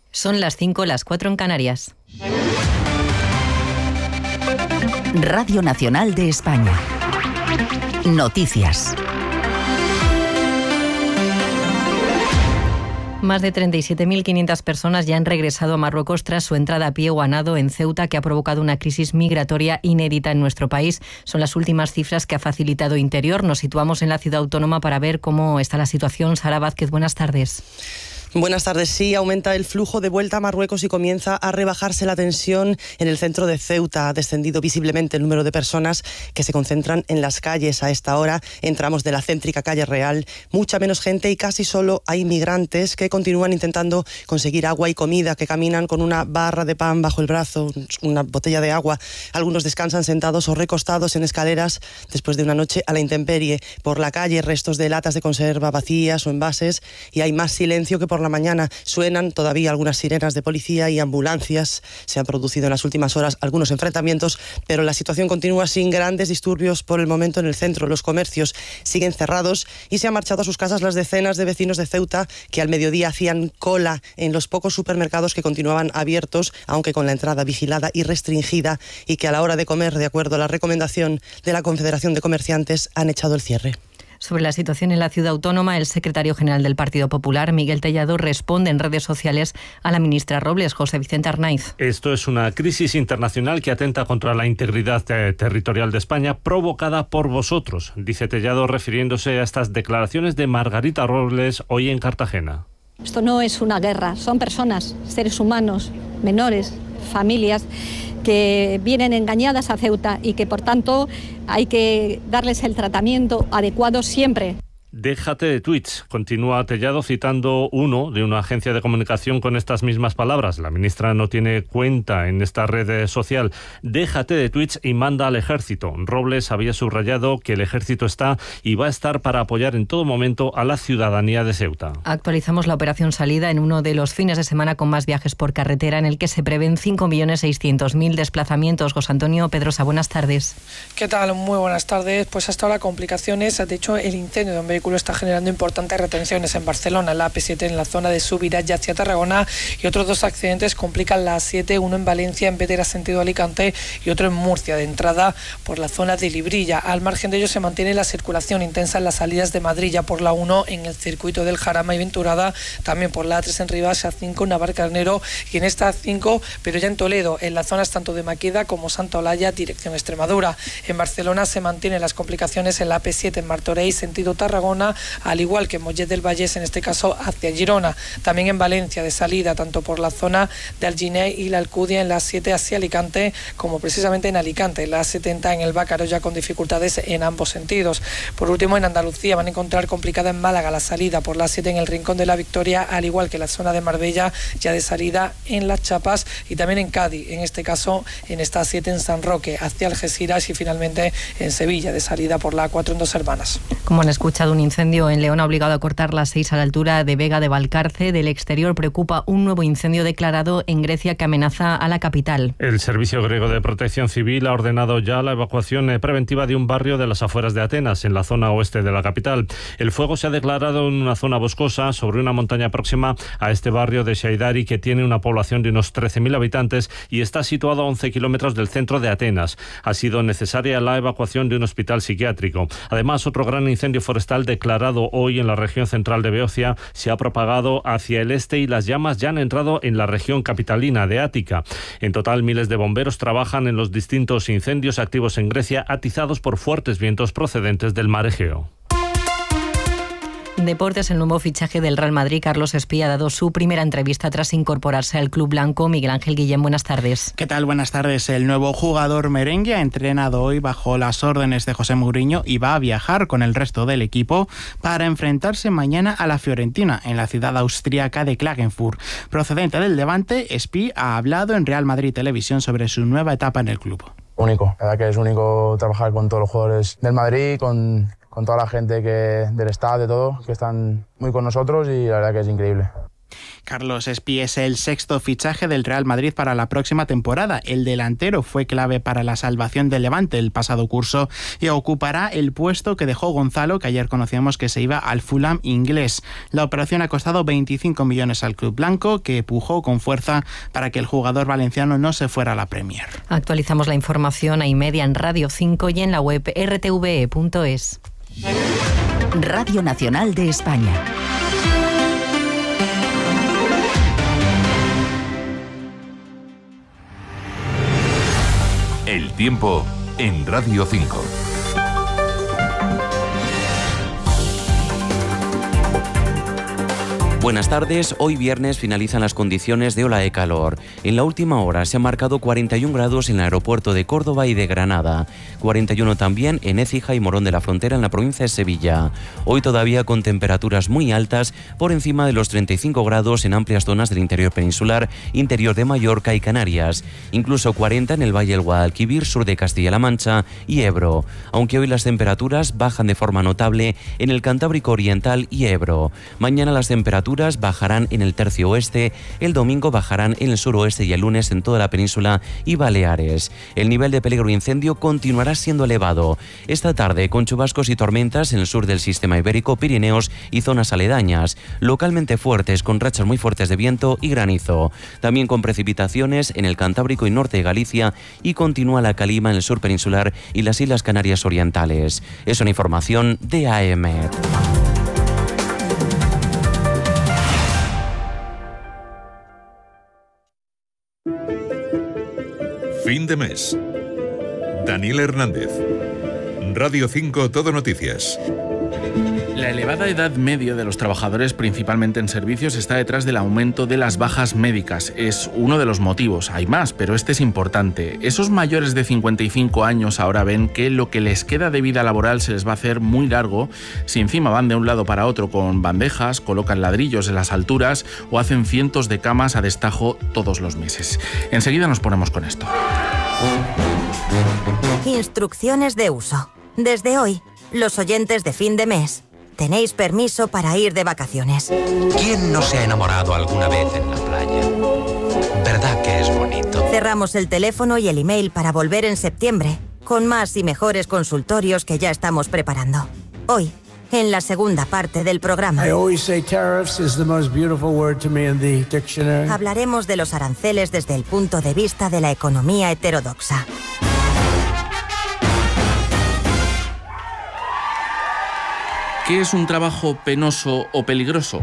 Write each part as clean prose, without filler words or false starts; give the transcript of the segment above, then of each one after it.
Son las 5, las 4 en Canarias. Radio Nacional de España. Noticias. Más de 37.500 personas ya han regresado a Marruecos tras su entrada a pie o a nado en Ceuta, que ha provocado una crisis migratoria inédita en nuestro país. Son las últimas cifras que ha facilitado Interior. Nos situamos en la ciudad autónoma para ver cómo está la situación. Sara Vázquez, buenas tardes. Buenas tardes. Sí, aumenta el flujo de vuelta a Marruecos y comienza a rebajarse la tensión en el centro de Ceuta. Ha descendido visiblemente el número de personas que se concentran en las calles. A esta hora entramos de la céntrica calle Real. Mucha menos gente y casi solo hay migrantes que continúan intentando conseguir agua y comida, que caminan con una barra de pan bajo el brazo, una botella de agua. Algunos descansan sentados o recostados en escaleras después de una noche a la intemperie. Por la calle, restos de latas de conserva vacías o envases, y hay más silencio que por la mañana. Suenan todavía algunas sirenas de policía y ambulancias. Se han producido en las últimas horas algunos enfrentamientos, pero la situación continúa sin grandes disturbios por el momento en el centro. Los comercios siguen cerrados y se han marchado a sus casas las decenas de vecinos de Ceuta que al mediodía hacían cola en los pocos supermercados que continuaban abiertos, aunque con la entrada vigilada y restringida, y que a la hora de comer, de acuerdo a la recomendación de la Confederación de Comerciantes, han echado el cierre. Sobre la situación en la ciudad autónoma, el secretario general del Partido Popular, Miguel Tellado, responde en redes sociales a la ministra Robles, José Vicente Arnaiz. Esto es una crisis internacional que atenta contra la integridad territorial de España, provocada por vosotros, dice Tellado, refiriéndose a estas declaraciones de Margarita Robles hoy en Cartagena. Esto no es una guerra, son personas, seres humanos, menores, familias que vienen engañadas a Ceuta y que por tanto hay que darles el tratamiento adecuado siempre. Déjate de tweets, continúa Tellado citando uno de una agencia de comunicación con estas mismas palabras. La ministra no tiene cuenta en esta red social. Déjate de tweets y manda al ejército. Robles había subrayado que el ejército está y va a estar para apoyar en todo momento a la ciudadanía de Ceuta. Actualizamos la operación Salida en uno de los fines de semana con más viajes por carretera, en el que se prevén 5.600.000 desplazamientos. José Antonio Pedrosa, buenas tardes. ¿Qué tal? Muy buenas tardes. Pues hasta ahora complicaciones. De hecho, el incendio de un vehículo está generando importantes retenciones en Barcelona, en la AP7, en la zona de Subirats hacia Tarragona, y otros dos accidentes complican la A7, uno en Valencia, en Bétera, sentido Alicante, y otro en Murcia, de entrada por la zona de Librilla. Al margen de ello se mantiene la circulación intensa en las salidas de Madrid, ya por la 1 en el circuito del Jarama y Venturada, también por la A3 en Rivas, A5 en Navarcarnero, y en esta A5, pero ya en Toledo, en las zonas tanto de Maqueda como Santa Olalla, dirección Extremadura. En Barcelona se mantienen las complicaciones en la AP7 en Martorell, sentido Tarragona, al igual que en Mollet del Vallès, en este caso hacia Girona. También en Valencia, de salida tanto por la zona de Alginet y la Alcudia en la A7 hacia Alicante, como precisamente en Alicante, en la A70 en el Bácaro, ya con dificultades en ambos sentidos. Por último, en Andalucía van a encontrar complicada en Málaga la salida por la A7 en el Rincón de la Victoria, al igual que la zona de Marbella, ya de salida en Las Chapas, y también en Cádiz, en este caso en esta A7 en San Roque hacia Algeciras, y finalmente en Sevilla, de salida por la A4 en Dos Hermanas. Como han escuchado, un incendio en León ha obligado a cortar la 6 a la altura de Vega de Valcarce. Del exterior preocupa un nuevo incendio declarado en Grecia que amenaza a la capital. El Servicio Griego de Protección Civil ha ordenado ya la evacuación preventiva de un barrio de las afueras de Atenas, en la zona oeste de la capital. El fuego se ha declarado en una zona boscosa sobre una montaña próxima a este barrio de Shaidari, que tiene una población de unos 13.000 habitantes y está situado a 11 kilómetros del centro de Atenas. Ha sido necesaria la evacuación de un hospital psiquiátrico. Además, otro gran incendio forestal declarado hoy en la región central de Beocia se ha propagado hacia el este y las llamas ya han entrado en la región capitalina de Ática. En total, miles de bomberos trabajan en los distintos incendios activos en Grecia, atizados por fuertes vientos procedentes del mar Egeo. Deportes, el nuevo fichaje del Real Madrid, Carlos Espí, ha dado su primera entrevista tras incorporarse al club blanco. Miguel Ángel Guillén, buenas tardes. ¿Qué tal? Buenas tardes. El nuevo jugador merengue ha entrenado hoy bajo las órdenes de José Mourinho y va a viajar con el resto del equipo para enfrentarse mañana a la Fiorentina en la ciudad austríaca de Klagenfurt. Procedente del Levante, Espí ha hablado en Real Madrid Televisión sobre su nueva etapa en el club. Único, la verdad que es único trabajar con todos los jugadores del Madrid, con toda la gente del staff, de todo, que están muy con nosotros, y la verdad que es increíble. Carlos Espí es el sexto fichaje del Real Madrid para la próxima temporada. El delantero fue clave para la salvación del Levante el pasado curso y ocupará el puesto que dejó Gonzalo, que ayer conocíamos que se iba al Fulham inglés. La operación ha costado 25 millones al club blanco, que pujó con fuerza para que el jugador valenciano no se fuera a la Premier. Actualizamos la información a y media en Radio 5 y en la web rtve.es. Radio Nacional de España. El tiempo en Radio 5. Buenas tardes, hoy viernes finalizan las condiciones de ola de calor. En la última hora se han marcado 41 grados en el aeropuerto de Córdoba y de Granada, 41 también en Écija y Morón de la Frontera en la provincia de Sevilla. Hoy todavía con temperaturas muy altas, por encima de los 35 grados en amplias zonas del interior peninsular, interior de Mallorca y Canarias, incluso 40 en el Valle del Guadalquivir, sur de Castilla-La Mancha y Ebro, aunque hoy las temperaturas bajan de forma notable en el Cantábrico Oriental y Ebro. Mañana las temperaturas bajarán en el tercio oeste, el domingo bajarán en el suroeste y el lunes en toda la península y Baleares. El nivel de peligro de incendio continuará siendo elevado. Esta tarde con chubascos y tormentas en el sur del sistema ibérico, Pirineos y zonas aledañas, localmente fuertes con rachas muy fuertes de viento y granizo. También con precipitaciones en el Cantábrico y norte de Galicia y continúa la calima en el sur peninsular y las Islas Canarias Orientales. Es una información de AEMET. Fin de mes. Daniel Hernández. Radio 5 Todo Noticias. La elevada edad media de los trabajadores, principalmente en servicios, está detrás del aumento de las bajas médicas. Es uno de los motivos. Hay más, pero este es importante. Esos mayores de 55 años ahora ven que lo que les queda de vida laboral se les va a hacer muy largo si encima van de un lado para otro con bandejas, colocan ladrillos en las alturas o hacen cientos de camas a destajo todos los meses. Enseguida nos ponemos con esto. Instrucciones de uso. Desde hoy, los oyentes de fin de mes tenéis permiso para ir de vacaciones. ¿Quién no se ha enamorado alguna vez en la playa? ¿Verdad que es bonito? Cerramos el teléfono y el email para volver en septiembre, con más y mejores consultorios que ya estamos preparando. Hoy, en la segunda parte del programa, hablaremos de los aranceles desde el punto de vista de la economía heterodoxa. ¿Qué es un trabajo penoso o peligroso?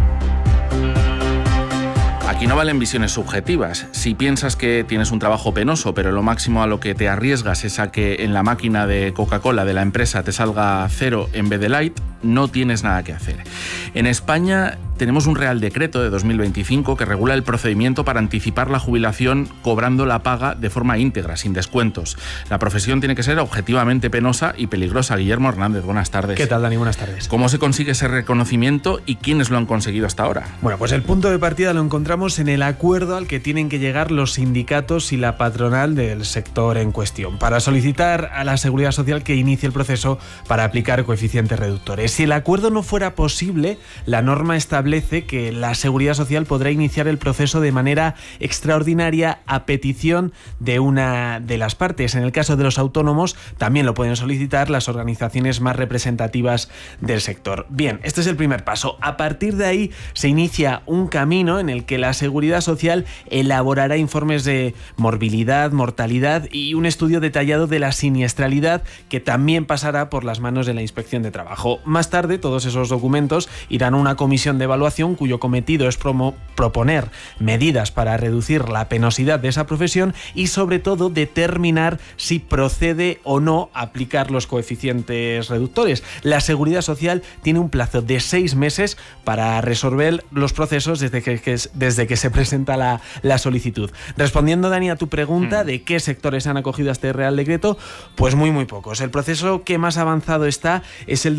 Aquí no valen visiones subjetivas. Si piensas que tienes un trabajo penoso, pero lo máximo a lo que te arriesgas es a que en la máquina de Coca-Cola de la empresa te salga 0 en vez de light, no tienes nada que hacer. En España tenemos un Real Decreto de 2025 que regula el procedimiento para anticipar la jubilación cobrando la paga de forma íntegra, sin descuentos. La profesión tiene que ser objetivamente penosa y peligrosa. Guillermo Hernández, buenas tardes. ¿Qué tal, Dani? Buenas tardes. ¿Cómo se consigue ese reconocimiento y quiénes lo han conseguido hasta ahora? Bueno, pues el punto de partida lo encontramos en el acuerdo al que tienen que llegar los sindicatos y la patronal del sector en cuestión para solicitar a la Seguridad Social que inicie el proceso para aplicar coeficientes reductores. Si el acuerdo no fuera posible, la norma establece que la Seguridad Social podrá iniciar el proceso de manera extraordinaria a petición de una de las partes. En el caso de los autónomos, también lo pueden solicitar las organizaciones más representativas del sector. Bien, este es el primer paso. A partir de ahí se inicia un camino en el que la Seguridad Social elaborará informes de morbilidad, mortalidad y un estudio detallado de la siniestralidad que también pasará por las manos de la Inspección de Trabajo. Más tarde, todos esos documentos irán a una comisión de evaluación cuyo cometido es proponer medidas para reducir la penosidad de esa profesión y, sobre todo, determinar si procede o no aplicar los coeficientes reductores. La Seguridad Social tiene un plazo de 6 meses para resolver los procesos desde que se presenta la solicitud. Respondiendo, Dani, a tu pregunta de qué sectores han acogido a este Real Decreto, pues muy pocos. El proceso que más avanzado está es el de los conductores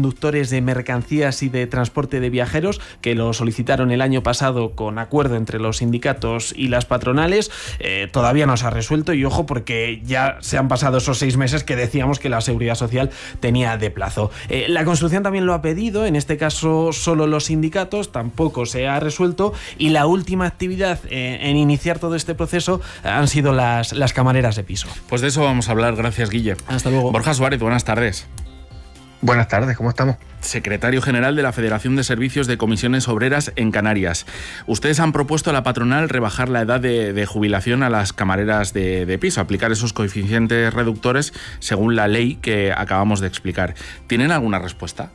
conductores de mercancías y de transporte de viajeros, que lo solicitaron el año pasado con acuerdo entre los sindicatos y las patronales. Todavía no se ha resuelto, y ojo, porque ya se han pasado esos 6 meses que decíamos que la Seguridad Social tenía de plazo. La construcción también lo ha pedido, en este caso solo los sindicatos, tampoco se ha resuelto, y la última actividad en iniciar todo este proceso han sido las camareras de piso. Pues de eso vamos a hablar. Gracias, Guille. Hasta luego. Borja Suárez, buenas tardes. Buenas tardes, ¿cómo estamos? Secretario General de la Federación de Servicios de Comisiones Obreras en Canarias. Ustedes han propuesto a la patronal rebajar la edad de jubilación a las camareras de piso, aplicar esos coeficientes reductores según la ley que acabamos de explicar. ¿Tienen alguna respuesta?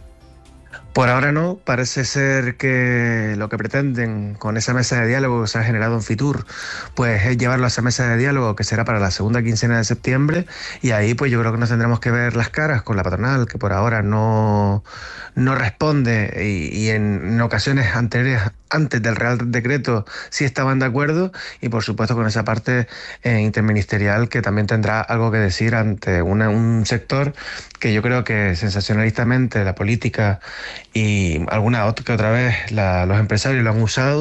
Por ahora no, parece ser que lo que pretenden con esa mesa de diálogo que se ha generado en Fitur, pues es llevarlo a esa mesa de diálogo que será para la segunda quincena de septiembre, y ahí pues yo creo que nos tendremos que ver las caras con la patronal, que por ahora no responde, y en ocasiones anteriores, antes del Real Decreto, sí estaban de acuerdo, y por supuesto con esa parte interministerial que también tendrá algo que decir ante un sector que yo creo que sensacionalistamente la política y alguna otra vez los empresarios la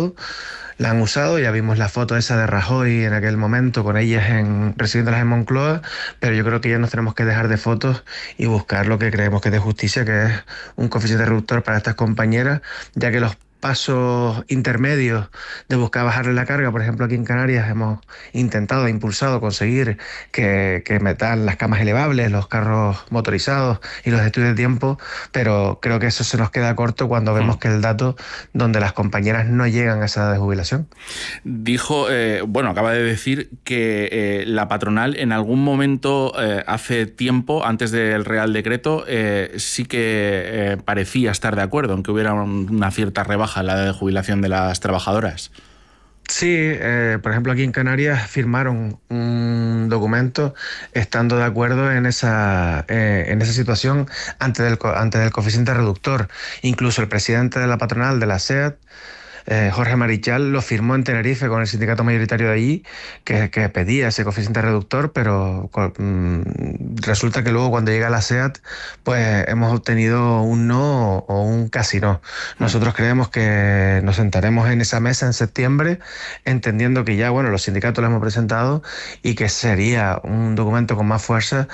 han usado. Ya vimos la foto esa de Rajoy en aquel momento con ellas recibiéndolas en Moncloa, pero yo creo que ya nos tenemos que dejar de fotos y buscar lo que creemos que es de justicia, que es un coeficiente reductor para estas compañeras, ya que los pasos intermedios de buscar bajarle la carga, por ejemplo aquí en Canarias hemos intentado, impulsado, conseguir que metan las camas elevables, los carros motorizados y los estudios de tiempo, pero creo que eso se nos queda corto cuando vemos que el dato donde las compañeras no llegan a esa edad de jubilación. Dijo, acaba de decir que la patronal en algún momento hace tiempo, antes del Real Decreto, sí que parecía estar de acuerdo en que hubiera una cierta rebaja la edad de jubilación de las trabajadoras. Sí, por ejemplo aquí en Canarias firmaron un documento estando de acuerdo en esa situación antes del coeficiente reductor. Incluso el presidente de la patronal de la SEAT, Jorge Marichal, lo firmó en Tenerife con el sindicato mayoritario de allí, que pedía ese coeficiente reductor, pero resulta que luego cuando llega la SEAT, pues hemos obtenido un no o un casi no. Nosotros creemos que nos sentaremos en esa mesa en septiembre, entendiendo que ya, los sindicatos lo hemos presentado y que sería un documento con más fuerza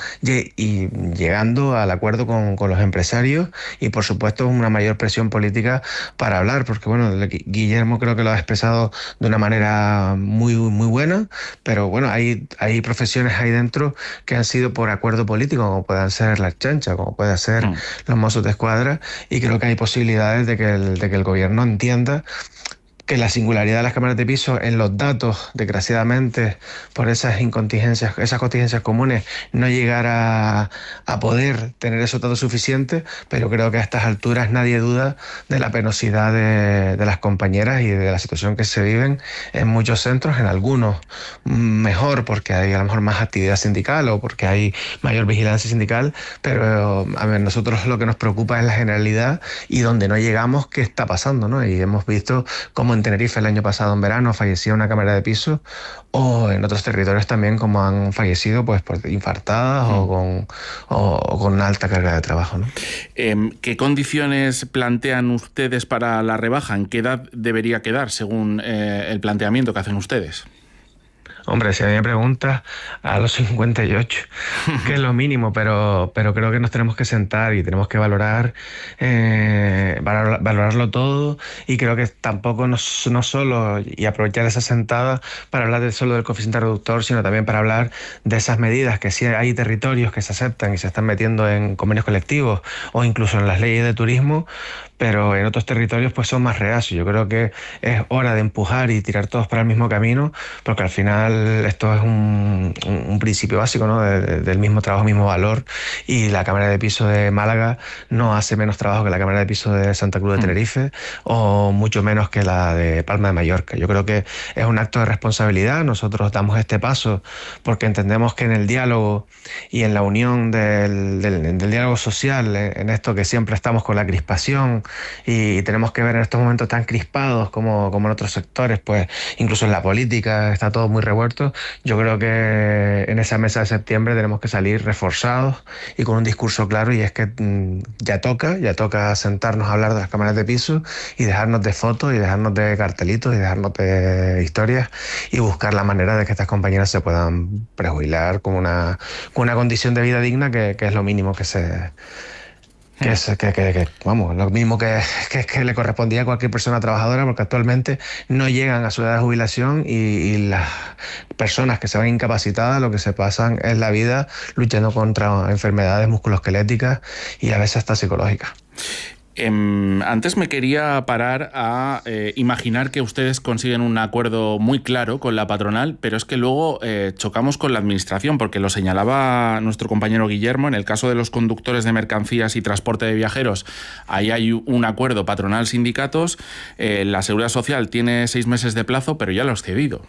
y llegando al acuerdo con los empresarios y, por supuesto, una mayor presión política para hablar, porque, Guillermo creo que lo ha expresado de una manera muy, muy buena, pero hay profesiones ahí dentro que han sido por acuerdo político, como puedan ser las chanchas, como pueden ser los Mossos de Escuadra, y creo que hay posibilidades de que el gobierno entienda que la singularidad de las cámaras de piso en los datos, desgraciadamente, por esas contingencias comunes, no llegará a poder tener esos datos suficientes, pero creo que a estas alturas nadie duda de la penosidad de las compañeras y de la situación que se viven en muchos centros, en algunos mejor porque hay a lo mejor más actividad sindical o porque hay mayor vigilancia sindical, pero a nosotros lo que nos preocupa es la generalidad y donde no llegamos, qué está pasando, ¿no? Y hemos visto cómo en Tenerife el año pasado en verano fallecía una cámara de piso, o en otros territorios también como han fallecido pues por infartadas o con alta carga de trabajo, ¿no? ¿Qué condiciones plantean ustedes para la rebaja? ¿En qué edad debería quedar según el planteamiento que hacen ustedes? Hombre, si a mí me preguntas, a los 58, que es lo mínimo, pero creo que nos tenemos que sentar y tenemos que valorarlo todo, y creo que tampoco no solo, y aprovechar esa sentada para hablar solo del coeficiente reductor, sino también para hablar de esas medidas que sí hay territorios que se aceptan y se están metiendo en convenios colectivos o incluso en las leyes de turismo, pero en otros territorios pues son más reacios. Yo creo que es hora de empujar y tirar todos para el mismo camino, porque al final esto es un principio básico, ¿no? Del mismo trabajo, mismo valor, y la cámara de piso de Málaga no hace menos trabajo que la cámara de piso de Santa Cruz de Tenerife, o mucho menos que la de Palma de Mallorca. Yo creo que es un acto de responsabilidad. Nosotros damos este paso porque entendemos que en el diálogo y en la unión del diálogo social, en esto que siempre estamos con la crispación, y tenemos que ver en estos momentos tan crispados como en otros sectores, pues incluso en la política está todo muy revuelto aeropuertos. Yo creo que en esa mesa de septiembre tenemos que salir reforzados y con un discurso claro, y es que ya toca sentarnos a hablar de las cámaras de piso y dejarnos de fotos y dejarnos de cartelitos y dejarnos de historias y buscar la manera de que estas compañeras se puedan prejubilar con una condición de vida digna, que es lo mínimo lo mismo que le correspondía a cualquier persona trabajadora, porque actualmente no llegan a su edad de jubilación y las personas que se van incapacitadas lo que se pasan es la vida luchando contra enfermedades musculoesqueléticas y a veces hasta psicológicas. Antes me quería parar a imaginar que ustedes consiguen un acuerdo muy claro con la patronal, pero es que luego chocamos con la administración, porque lo señalaba nuestro compañero Guillermo, en el caso de los conductores de mercancías y transporte de viajeros, ahí hay un acuerdo patronal-sindicatos, la Seguridad Social tiene 6 meses de plazo, pero ya lo ha excedido.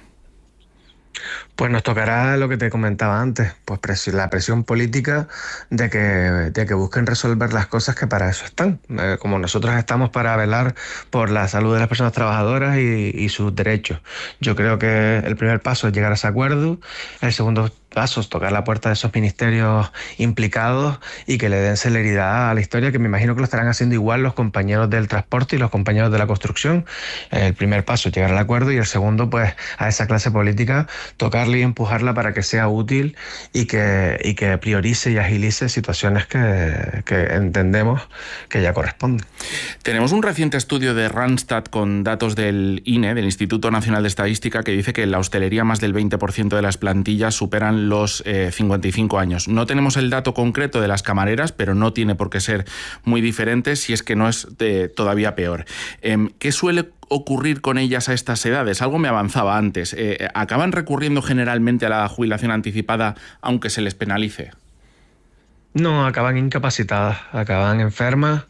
Pues nos tocará lo que te comentaba antes, pues la presión política de que busquen resolver las cosas, que para eso están. Como nosotros estamos para velar por la salud de las personas trabajadoras y sus derechos. Yo creo que el primer paso es llegar a ese acuerdo, el segundo paso es tocar la puerta de esos ministerios implicados y que le den celeridad a la historia, que me imagino que lo estarán haciendo igual los compañeros del transporte y los compañeros de la construcción. El primer paso es llegar al acuerdo y el segundo, pues a esa clase política tocarle y empujarla para que sea útil y que priorice y agilice situaciones que entendemos que ya corresponden. Tenemos un reciente estudio de Randstad con datos del INE, del Instituto Nacional de Estadística, que dice que en la hostelería más del 20% de las plantillas superan los 55 años. No tenemos el dato concreto de las camareras, pero no tiene por qué ser muy diferente, si es que no es todavía peor. ¿Qué suele ocurrir con ellas a estas edades? Algo me avanzaba antes. ¿Acaban recurriendo generalmente a la jubilación anticipada aunque se les penalice? No, acaban incapacitadas, acaban enfermas,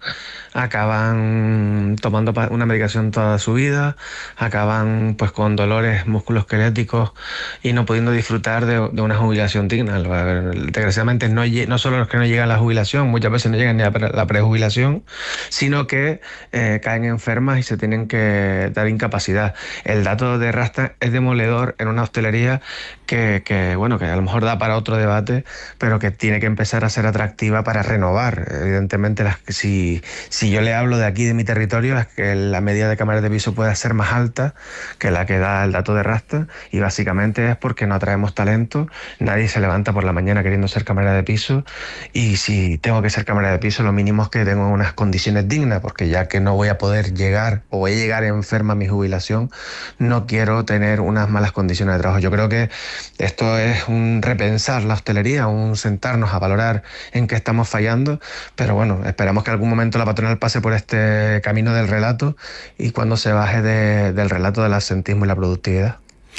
acaban tomando una medicación toda su vida, acaban pues con dolores musculoesqueléticos y no pudiendo disfrutar de una jubilación digna. Desgraciadamente no solo los que no llegan a la jubilación, muchas veces no llegan ni a la prejubilación, sino que caen enfermas y se tienen que dar incapacidad. El dato de Randstad es demoledor en una hostelería que a lo mejor da para otro debate, pero que tiene que empezar a ser atractiva para renovar. Evidentemente, si yo le hablo de aquí, de mi territorio, es que la media de cámaras de piso puede ser más alta que la que da el dato de Randstad, y básicamente es porque no atraemos talento. Nadie se levanta por la mañana queriendo ser cámara de piso, y si tengo que ser cámara de piso, lo mínimo es que tengo unas condiciones dignas, porque ya que no voy a poder llegar o voy a llegar enferma a mi jubilación, no quiero tener unas malas condiciones de trabajo. Yo creo que esto es un repensar la hostelería, un sentarnos a valorar en qué estamos fallando, pero bueno, esperamos que en algún momento la patronal pase por este camino del relato y cuando se baje del relato del absentismo y la productividad.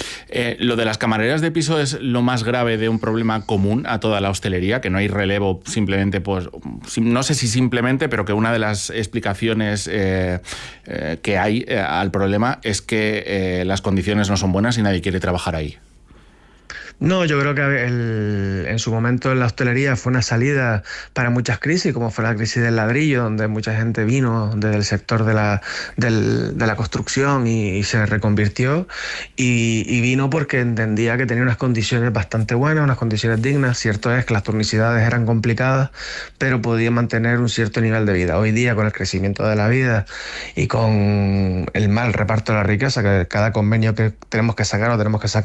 Lo de las camareras de piso es lo más grave de un problema común a toda la hostelería, que no hay relevo simplemente, pues no sé si simplemente, pero que una de las explicaciones que hay al problema es que las condiciones no son buenas y nadie quiere trabajar ahí. No, yo creo que en su momento en la hostelería fue una salida para muchas crisis, como fue la crisis del ladrillo, donde mucha gente vino desde el sector de la construcción y se reconvirtió, y vino porque entendía que tenía unas condiciones bastante buenas, unas condiciones dignas. Cierto es que las turnicidades eran complicadas, pero podía mantener un cierto nivel de vida. Hoy día, con el crecimiento de la vida y con el mal reparto de la riqueza, que cada convenio que tenemos que sacar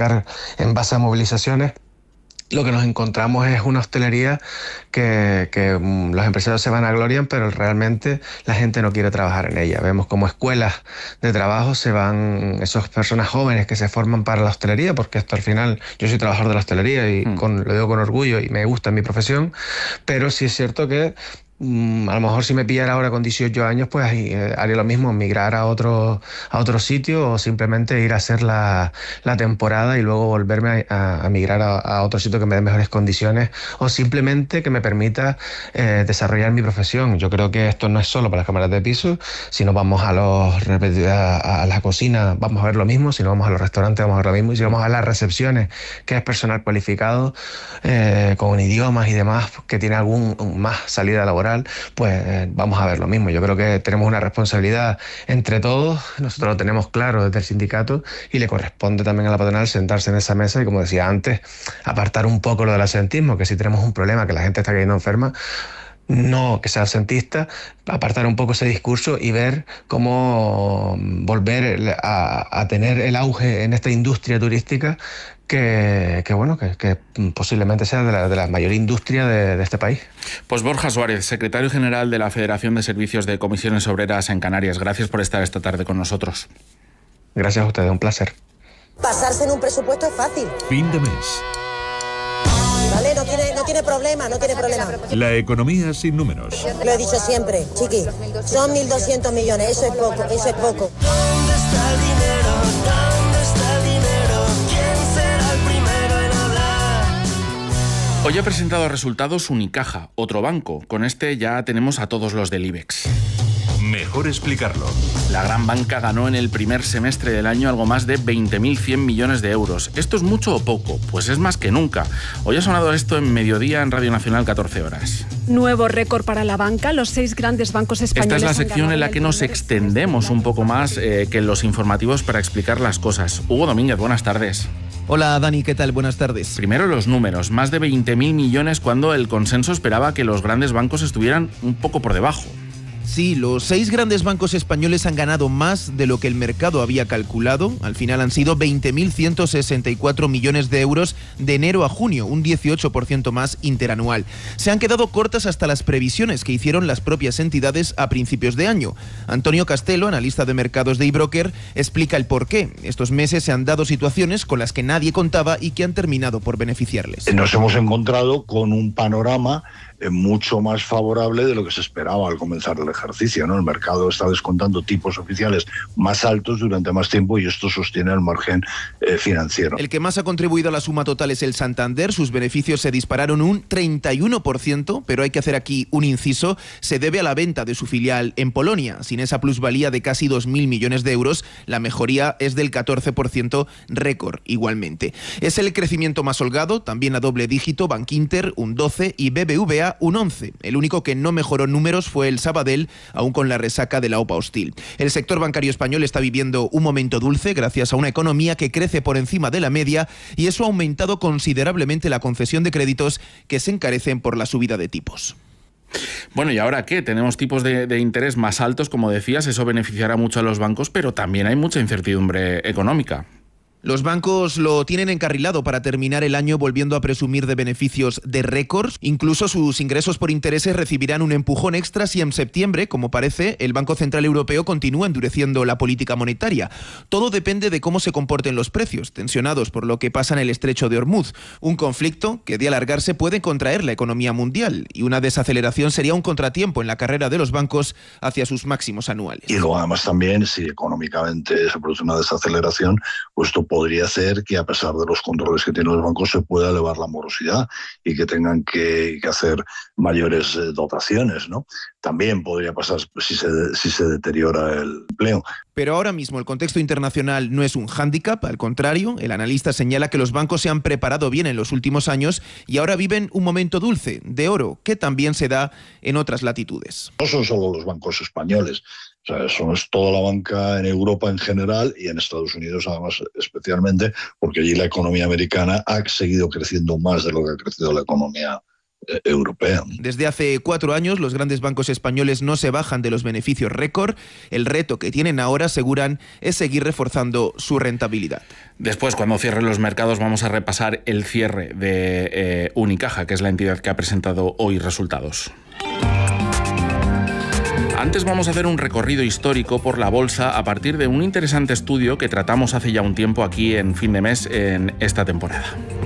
en base a movilización, lo que nos encontramos es una hostelería que los empresarios se vanaglorian, pero realmente la gente no quiere trabajar en ella. Vemos como escuelas de trabajo se van esas personas jóvenes que se forman para la hostelería, porque esto al final, yo soy trabajador de la hostelería y lo digo con orgullo y me gusta mi profesión, pero sí es cierto que a lo mejor si me pillara ahora con 18 años, pues haría lo mismo, migrar a otro sitio, o simplemente ir a hacer la temporada y luego volverme a migrar a otro sitio que me dé mejores condiciones, o simplemente que me permita desarrollar mi profesión. Yo creo que esto no es solo para las cámaras de piso. Si nos vamos a la cocina, vamos a ver lo mismo. Si nos vamos a los restaurantes, vamos a ver lo mismo. Y si vamos a las recepciones, que es personal cualificado, con idiomas y demás, que tiene más salida laboral, laboral, pues vamos a ver lo mismo. Yo creo que tenemos una responsabilidad entre todos, nosotros lo tenemos claro desde el sindicato y le corresponde también a la patronal sentarse en esa mesa y, como decía antes, apartar un poco lo del absentismo, que si tenemos un problema, que la gente está cayendo enferma, no que sea absentista, apartar un poco ese discurso y ver cómo volver a tener el auge en esta industria turística que posiblemente sea de la mayor industria de este país. Pues Borja Suárez, secretario general de la Federación de Servicios de Comisiones Obreras en Canarias, gracias por estar esta tarde con nosotros. Gracias a ustedes, un placer. Pasarse en un presupuesto es fácil. Fin de mes. ¿Vale? No tiene problema. La economía sin números. Lo he dicho siempre, chiqui, son 1.200 millones, eso es poco. ¿Dónde está el dinero? ¿Dónde está el dinero? ¿Quién será el primero en hablar? Hoy ha presentado resultados Unicaja, otro banco. Con este ya tenemos a todos los del IBEX. Mejor explicarlo. La gran banca ganó en el primer semestre del año algo más de 20.100 millones de euros. ¿Esto es mucho o poco? Pues es más que nunca. Hoy ha sonado esto en Mediodía en Radio Nacional, 14 horas. Nuevo récord para la banca. Los 6 grandes bancos españoles. Esta es la sección en la que nos extendemos un poco más que en los informativos para explicar las cosas. Hugo Domínguez, buenas tardes. Hola Dani, ¿qué tal? Buenas tardes. Primero los números, más de 20.000 millones cuando el consenso esperaba que los grandes bancos estuvieran un poco por debajo. Sí, los 6 grandes bancos españoles han ganado más de lo que el mercado había calculado. Al final han sido 20.164 millones de euros de enero a junio, un 18% más interanual. Se han quedado cortas hasta las previsiones que hicieron las propias entidades a principios de año. Antonio Castelo, analista de mercados de iBroker, explica el porqué. Estos meses se han dado situaciones con las que nadie contaba y que han terminado por beneficiarles. Nos hemos encontrado con un panorama mucho más favorable de lo que se esperaba al comenzar el ejercicio, ¿no? El mercado está descontando tipos oficiales más altos durante más tiempo y esto sostiene el margen financiero. El que más ha contribuido a la suma total es el Santander. Sus beneficios se dispararon un 31%, pero hay que hacer aquí un inciso. Se debe a la venta de su filial en Polonia. Sin esa plusvalía de casi 2.000 millones de euros, la mejoría es del 14%, récord igualmente. Es el crecimiento más holgado, también a doble dígito, Bankinter un 12% y BBVA un 11%. El único que no mejoró números fue el Sabadell, aún con la resaca de la OPA hostil. El sector bancario español está viviendo un momento dulce gracias a una economía que crece por encima de la media y eso ha aumentado considerablemente la concesión de créditos que se encarecen por la subida de tipos. Bueno, ¿y ahora qué? Tenemos tipos de interés más altos, como decías, eso beneficiará mucho a los bancos, pero también hay mucha incertidumbre económica. Los bancos lo tienen encarrilado para terminar el año volviendo a presumir de beneficios de récords. Incluso sus ingresos por intereses recibirán un empujón extra si en septiembre, como parece, el Banco Central Europeo continúa endureciendo la política monetaria. Todo depende de cómo se comporten los precios, tensionados por lo que pasa en el estrecho de Hormuz. Un conflicto que de alargarse puede contraer la economía mundial y una desaceleración sería un contratiempo en la carrera de los bancos hacia sus máximos anuales. Y luego además también, si económicamente se produce una desaceleración, pues esto podría hacer que a pesar de los controles que tienen los bancos se pueda elevar la morosidad y que tengan que hacer mayores dotaciones, ¿no? También podría pasar si se deteriora el empleo. Pero ahora mismo el contexto internacional no es un hándicap, al contrario, el analista señala que los bancos se han preparado bien en los últimos años y ahora viven un momento dulce, de oro, que también se da en otras latitudes. No son solo los bancos españoles, o sea, eso es toda la banca en Europa en general y en Estados Unidos además especialmente, porque allí la economía americana ha seguido creciendo más de lo que ha crecido la economía europea. Desde hace 4 años los grandes bancos españoles no se bajan de los beneficios récord. El reto que tienen ahora, aseguran, es seguir reforzando su rentabilidad. Después, cuando cierren los mercados, vamos a repasar el cierre de Unicaja, que es la entidad que ha presentado hoy resultados. Antes vamos a hacer un recorrido histórico por la bolsa a partir de un interesante estudio que tratamos hace ya un tiempo aquí en Fin de Mes en esta temporada.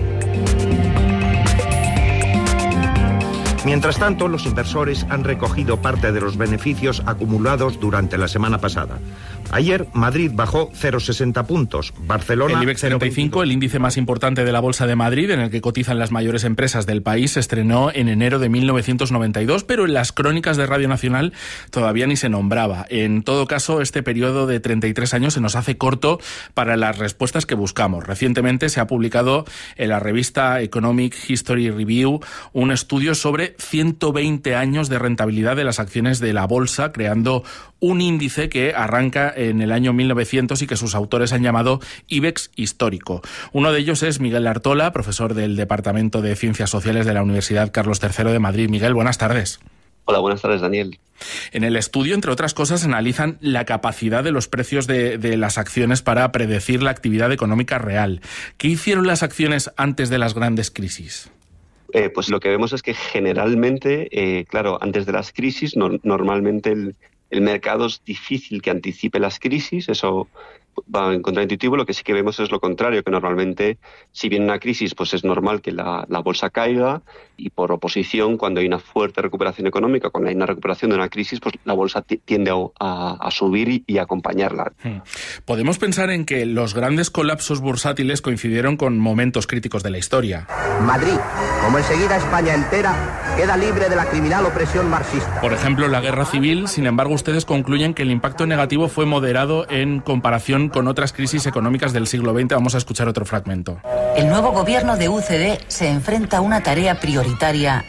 Mientras tanto, los inversores han recogido parte de los beneficios acumulados durante la semana pasada. Ayer Madrid bajó 0,60 puntos, Barcelona... El IBEX 35, el índice más importante de la Bolsa de Madrid, en el que cotizan las mayores empresas del país, se estrenó en enero de 1992, pero en las crónicas de Radio Nacional todavía ni se nombraba. En todo caso, este periodo de 33 años se nos hace corto para las respuestas que buscamos. Recientemente se ha publicado en la revista Economic History Review un estudio sobre 120 años de rentabilidad de las acciones de la bolsa, creando un índice que arranca en el año 1900 y que sus autores han llamado IBEX histórico. Uno de ellos es Miguel Artola, profesor del Departamento de Ciencias Sociales de la Universidad Carlos III de Madrid. Miguel, buenas tardes. Hola, buenas tardes, Daniel. En el estudio, entre otras cosas, analizan la capacidad de los precios de las acciones para predecir la actividad económica real. ¿Qué hicieron las acciones antes de las grandes crisis? Pues lo que vemos es que generalmente, claro, antes de las crisis, normalmente el mercado es difícil que anticipe las crisis, eso va en contraintuitivo. Lo que sí que vemos es lo contrario, que normalmente, si viene una crisis, pues es normal que la bolsa caiga, y por oposición, cuando hay una fuerte recuperación económica, cuando hay una recuperación de una crisis, pues la bolsa tiende a subir y a acompañarla. Podemos pensar en que los grandes colapsos bursátiles coincidieron con momentos críticos de la historia. Madrid, como enseguida España entera, queda libre de la criminal opresión marxista. Por ejemplo, la guerra civil. Sin embargo, ustedes concluyen que el impacto negativo fue moderado en comparación con otras crisis económicas del siglo XX. Vamos a escuchar otro fragmento. El nuevo gobierno de UCD se enfrenta a una tarea prioritaria